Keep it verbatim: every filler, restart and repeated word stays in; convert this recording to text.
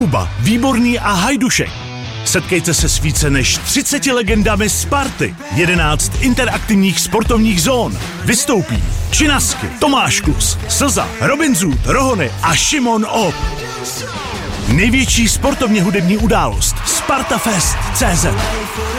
Kuba, Výborný a Hajdušek. Setkejte se s více než třiceti legendami Sparty. jedenáct interaktivních sportovních zón. Vystoupí Činasky, Tomáš Klus, Slza, Robin Zoot, Rohony a Šimon Op. Největší sportovně hudební událost Sparta Fest tečka cé zet.